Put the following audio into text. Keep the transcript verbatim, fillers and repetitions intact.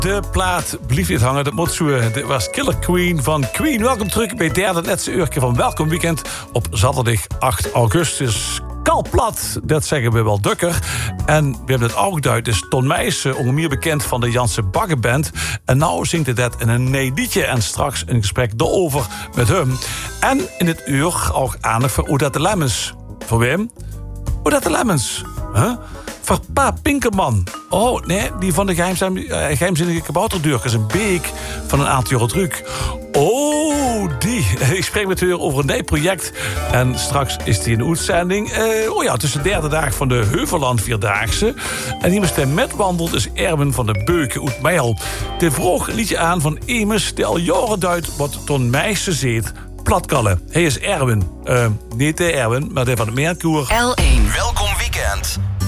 De plaat blief niet hangen, dat moet zo. Dit was Killer Queen van Queen. Welkom terug bij het derde laatste uurtje van Welkom Weekend op zaterdag acht augustus. Kalplat, dat zeggen we wel dukker. En we hebben het ook geduid, is Ton Meijsen, onder meer bekend van de Janse Baggenband. En nou zingt hij dat in een nee liedje. En straks een gesprek erover met hem. En in het uur ook aandacht voor Odette Lemmens. Voor wem? Odette Lemmens. Huh? Voor Pa Pinkerman. Oh, nee, die van de geheimzin, uh, geheimzinnige kabouterdurkers. Een beek van een aantal jaar terug. Oh, die. Ik spreek met haar over een nieuw project. En straks is die in de uitzending. Uh, oh ja, tussen de derde dag van de Heuvelland Vierdaagse. En die met hem metwandelt is Erwin van de Beuken uit Meijel. De vroeg een liedje aan van Emus, die al jaren duidt wat Ton Meijsen zit. Platkallen. Hij is Erwin. Uh, niet de Erwin, maar de van de Meerkoer. L één. Welkom Weekend.